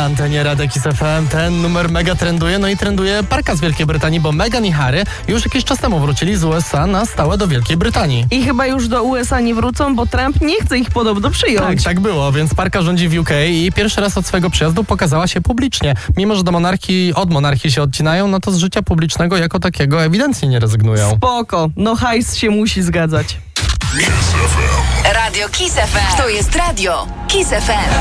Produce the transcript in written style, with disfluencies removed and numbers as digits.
antenie Radia Kiss FM. Ten numer mega trenduje, no i trenduje parka z Wielkiej Brytanii, bo Meghan i Harry już jakiś czas temu wrócili z USA na stałe do Wielkiej Brytanii. I chyba już do USA nie wrócą, bo Trump nie chce ich podobno przyjąć. Tak było, więc parka rządzi w UK i pierwszy raz od swojego przyjazdu pokazała się publicznie. Mimo że od monarchii się odcinają, no to z życia publicznego jako takiego ewidentnie nie rezygnują. Spoko, no hajs się musi zgadzać. Radio Kiss FM. To jest radio Kiss FM.